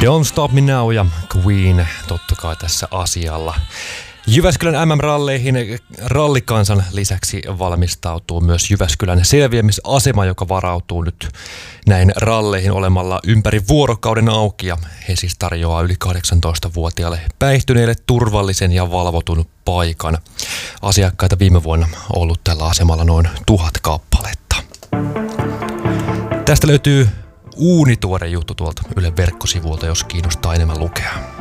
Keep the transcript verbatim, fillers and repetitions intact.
Don't Stop Me Now ja Queen totta kai tässä asialla. Jyväskylän M M-ralleihin rallikansan lisäksi valmistautuu myös Jyväskylän selviämisasema, joka varautuu nyt näin ralleihin olemalla ympäri vuorokauden auki. Ja he siis tarjoaa yli kahdeksantoistavuotiaille päihtyneille turvallisen ja valvotun paikan. Asiakkaita viime vuonna on ollut tällä asemalla noin tuhat kappaletta. Tästä löytyy uunituore juttu tuolta Ylen verkkosivuilta, jos kiinnostaa enemmän lukea.